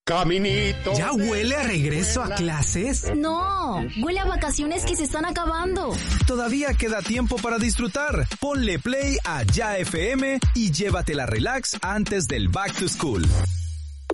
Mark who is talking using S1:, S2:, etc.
S1: Caminito.
S2: ¿Ya huele a regreso a clases?
S3: No, huele a vacaciones que se están acabando.
S2: Todavía queda tiempo para disfrutar. Ponle play a Ya FM y llévatela relax antes del Back to School.